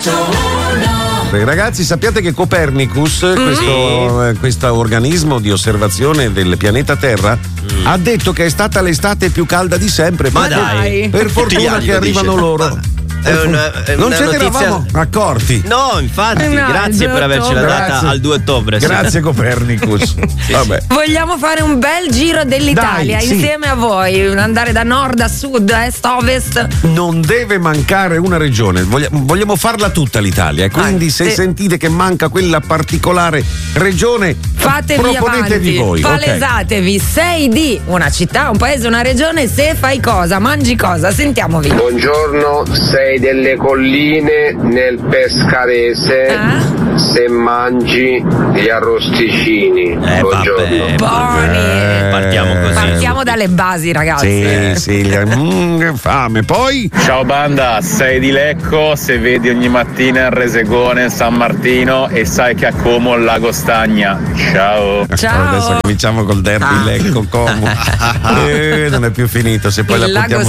Ragazzi, sappiate che Copernicus, questo organismo di osservazione del pianeta Terra, ha detto che è stata l'estate più calda di sempre. Ma dai, per fortuna che arrivano loro. Non ce ne eravamo accorti. No, infatti, grazie per avercela data al 2 ottobre. Grazie Copernicus. Vabbè. Vogliamo fare un bel giro dell'Italia insieme a voi, andare da nord a sud, est, ovest. Non deve mancare una regione, vogliamo farla tutta l'Italia, e quindi se sentite che manca quella particolare regione, fatevi proponetevi avanti, voi. palesatevi. Sei di una città, un paese, una regione, se fai cosa, mangi cosa, sentiamovi. Buongiorno, sei delle colline nel Pescarese, se mangi gli arrosticini. Buongiorno. Partiamo così. Partiamo dalle basi, ragazzi. Sì, fame. Poi ciao banda, sei di Lecco, se vedi ogni mattina il Resegone San Martino e sai che a Como il lago stagna. Ciao. Adesso cominciamo col derby Lecco Como. Non è più finito, se poi il la portiamo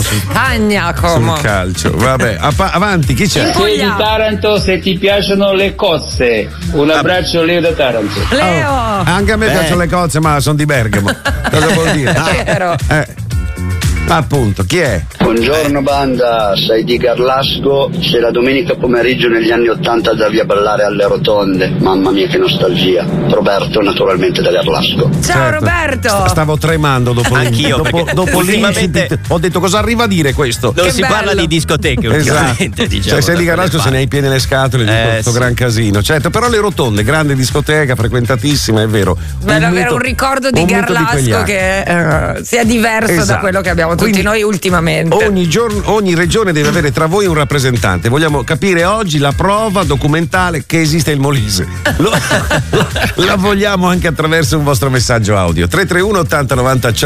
sul calcio. Vabbè, avanti, chi c'è? Sei di Taranto, se ti piacciono le cozze. Un abbraccio, Leo da Taranto. Leo! Anche a me piacciono le cozze, ma sono di Bergamo. Cosa vuol dire? Vero. Appunto, chi è? Buongiorno banda, sei di Garlasco, se la domenica pomeriggio negli anni '80 andavi a ballare alle rotonde, mamma mia che nostalgia. Roberto, naturalmente da Garlasco. Ciao Roberto! Stavo tremando dopo dopo l'incident. Ho detto cosa arriva a dire questo? Non si parla di discoteche ultimamente, diciamo. Cioè, sei di Garlasco se ne hai piene le scatole di questo gran casino. Certo, però le rotonde, grande discoteca, frequentatissima, è vero. Bello avere un ricordo di Garlasco che sia diverso da quello che abbiamo tutti noi ultimamente. Ogni regione deve avere tra voi un rappresentante. Vogliamo capire oggi la prova documentale che esiste il Molise. La vogliamo anche attraverso un vostro messaggio audio. 331 80 90